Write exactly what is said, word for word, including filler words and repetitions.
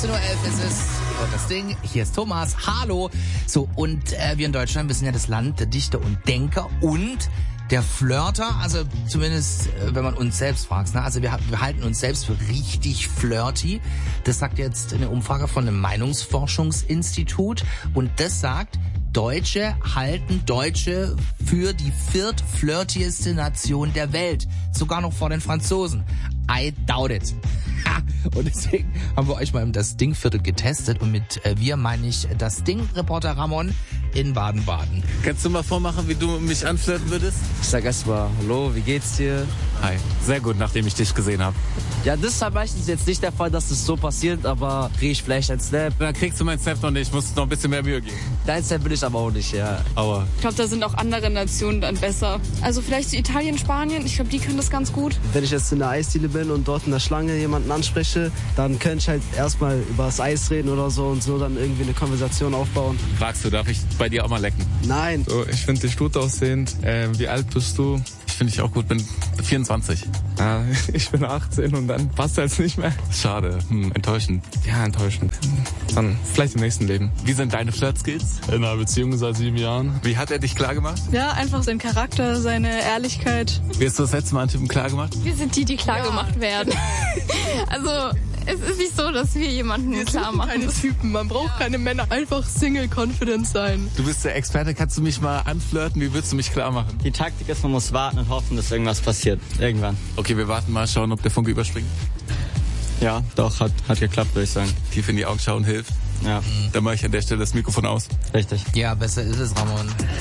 achtzehn Uhr elf ist es. Und das Ding, hier ist Thomas. Hallo. So, und äh, wir in Deutschland, wir sind ja das Land der Dichter und Denker und der Flirter, also zumindest, äh, wenn man uns selbst fragt, ne? Also wir, wir halten uns selbst für richtig flirty. Das sagt jetzt eine Umfrage von einem Meinungsforschungsinstitut und das sagt, Deutsche halten Deutsche für die viertflirtieste Nation der Welt. Sogar noch vor den Franzosen. I doubt it. Ha. Und deswegen haben wir euch mal das Dingviertel getestet. Und mit äh, wir meine ich das Ding-Reporter Ramon in Baden-Baden. Kannst du mal vormachen, wie du mich anflirten würdest? Ich sag erstmal, hallo, wie geht's dir? Hi. Sehr gut, nachdem ich dich gesehen habe. Ja, das ist halt meistens jetzt nicht der Fall, dass das so passiert, aber krieg ich vielleicht ein Snap. Dann kriegst du meinen Snap noch nicht, musst noch ein bisschen mehr Mühe geben. Dein Snap will ich aber auch nicht, ja. Aua. Ich glaube, da sind auch andere Nationen dann besser. Also vielleicht so Italien, Spanien, ich glaube, die können das ganz gut. Wenn ich jetzt in der Eisdiele bin und dort in der Schlange jemanden anspreche, dann könnte ich halt erstmal über das Eis reden oder so und so dann irgendwie eine Konversation aufbauen. Fragst du, darf ich bei dir auch mal lecken? Nein. So, ich finde dich gut aussehend. Äh, wie alt bist du? Ich finde dich auch gut, bin vierundzwanzig. Ah, ich bin achtzehn und dann passt das nicht mehr. Schade, hm, enttäuschend. Ja, enttäuschend. Dann vielleicht im nächsten Leben. Wie sind deine Flirt-Skills? In einer Beziehung seit sieben Jahren. Wie hat er dich klar gemacht? Ja, einfach sein Charakter, seine Ehrlichkeit. Wie hast du das letzte Mal einen Typen klar gemacht? Wir sind die, die klar ja. gemacht werden. Also es ist nicht so, dass wir jemanden wir klar machen. Keine Typen, man braucht ja. keine Männer. Einfach Single-Confident sein. Du bist der Experte, kannst du mich mal anflirten? Wie würdest du mich klar machen? Die Taktik ist, man muss warten und hoffen, dass irgendwas passiert. Irgendwann. Okay, wir warten mal, schauen, ob der Funke überspringt. Ja, doch, hat, hat geklappt, würde ich sagen. Tief in die Augen schauen hilft. Ja. Dann mache ich an der Stelle das Mikrofon aus. Richtig. Ja, besser ist es, Ramon.